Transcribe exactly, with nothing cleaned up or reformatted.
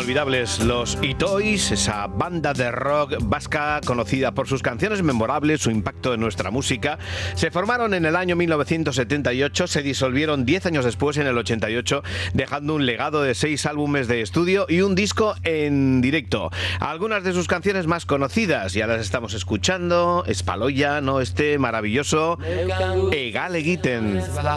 inolvidables los Itois, esa banda de rock vasca conocida por sus canciones memorables, su impacto en nuestra música. Se formaron en el año mil novecientos setenta y ocho, se disolvieron diez años después, en el ochenta y ocho, dejando un legado de seis álbumes de estudio y un disco en directo. Algunas de sus canciones más conocidas, ya las estamos escuchando: Espaloia, no este maravilloso Egale Egiten.